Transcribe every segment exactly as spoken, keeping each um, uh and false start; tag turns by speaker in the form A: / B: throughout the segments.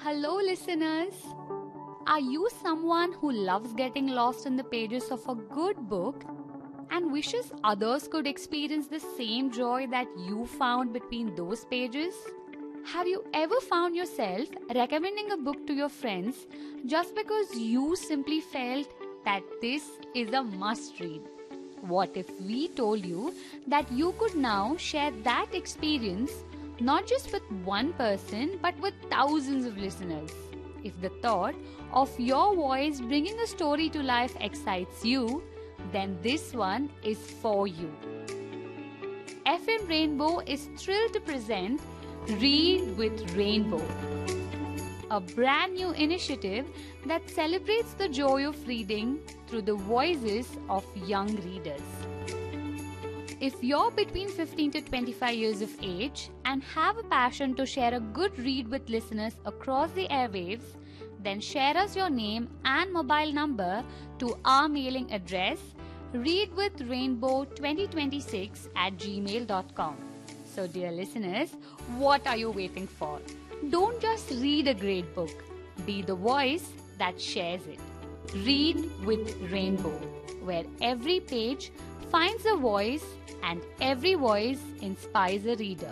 A: Hello, listeners. Are you someone who loves getting lost in the pages of a good book and wishes others could experience the same joy that you found between those pages? Have you ever found yourself recommending a book to your friends just because you simply felt that this is a must read? What if we told you that you could now share that experience not just with one person but with thousands of listeners? If the thought of your voice bringing a story to life excites you, then this one is for you. F M Rainbow is thrilled to present Read with Rainbow, a brand new initiative that celebrates the joy of reading through the voices of young readers. If you're between fifteen to twenty-five years of age and have a passion to share a good read with listeners across the airwaves, then share us your name and mobile number to our mailing address readwithrainbow twenty twenty-six at gmail dot com. So dear listeners, what are you waiting for? Don't just read a great book. Be the voice that shares it. Read with Rainbow, where every page finds a voice and every voice inspires a reader.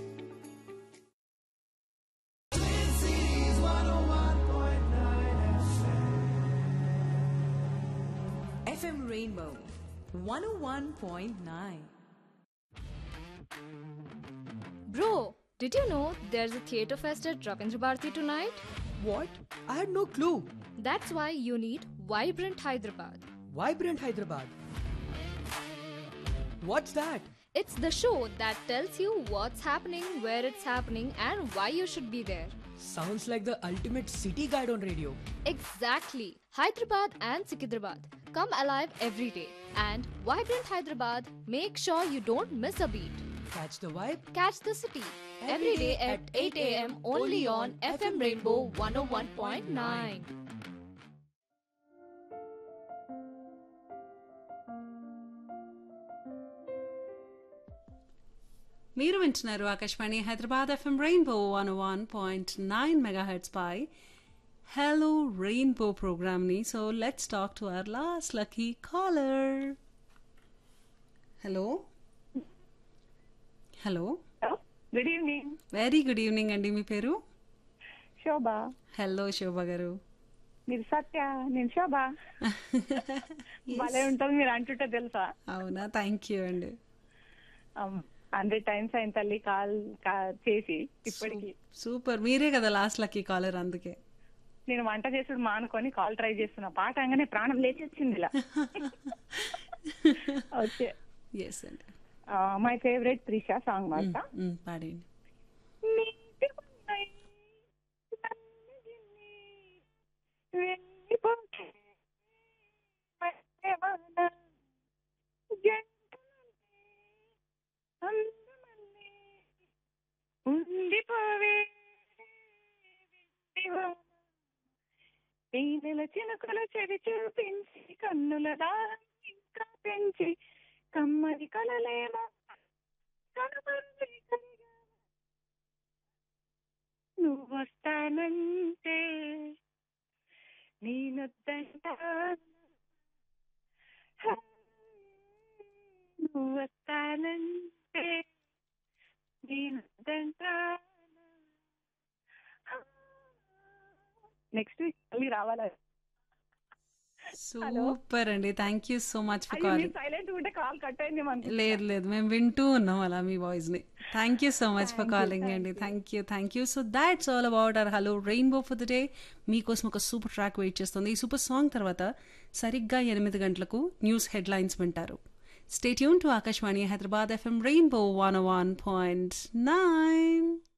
B: F M Rainbow one oh one point nine.
C: Bro, did you know there's a theatre fest at Ravindra Bharati tonight?
D: What? I had no clue.
C: That's why you need Vibrant Hyderabad.
D: Vibrant Hyderabad. What's that?
C: It's the show that tells you what's happening, where it's happening, and why you should be there.
D: Sounds like the ultimate city guide on radio.
C: Exactly. Hyderabad and Sikidrabad come alive every day. And Vibrant Hyderabad, make sure you don't miss a beat.
D: Catch the vibe.
C: Catch the city every day at eight a.m. only on F M Rainbow one oh one point nine.
E: మీరు వింటున్నారు Akashvani Hyderabad FM rainbow one one point nine megahertz పై hello rainbow ప్రోగ్రామ్ని. So let's talk to our last lucky caller. Hello hello
F: good evening.
E: Very good evening అండి. మీ పేరు?
F: శోభ.
E: Hello శోభ గారు.
F: మీరు సత్య, నేను శోభ. భలే ఉంటుంది మీరు అంటుంటే తెలుసా?
E: అవునా, థ్యాంక్ యూ అండి.
F: హండ్రెడ్ టైమ్స్ అయిన తల్లి కాల్ చేసి ఇప్పటికి.
E: సూపర్, మీరే కదా లాస్ట్ లక్కీ కాలర్. అందుకే
F: నేను వంట చేసుడు మానుకొని కాల్ ట్రై చేస్తున్నా. పాట అనగానే ప్రాణం లేచి వచ్చింది ఇలా. ఓకే,
E: ఎస్ అండి.
F: మై ఫేవరెట్ త్రిషా సాంగ్ మాట
E: పాడండి.
F: ఉండిపోవే పీనెల చినుకుల చెవి చూపించి కన్నుల దారం ఇంకా పెంచి కమ్మని కలలేమో కనుమరుగై కరిగా. నువ్వు వస్తానంటే నేనొద్దంటా, నువ్వు వస్తానంటే నేనొద్దంటా. నెక్స్ట్ వీక్ మళ్ళీ రావాలా?
E: సూపర్ అండి, thank you so much for calling.
F: Silent ఉంటే కాల్ కట్ అయింది.
E: లేదు లేదు, మేము వింటూ ఉన్నాం అలా మీ వాయిస్ ని. Thank you so much for calling అండి. Thank you thank you. So that's all about our hello rainbow for the day. మీకోసం ఒక సూపర్ ట్రాక్ వెయిట్ చేస్తుంది. ఈ సూపర్ సాంగ్ తర్వాత సరిగ్గా ఎనిమిది గంటలకు న్యూస్ హెడ్లైన్స్ వింటారు. Stay tune to Akashvani Hyderabad FM rainbow one one point nine.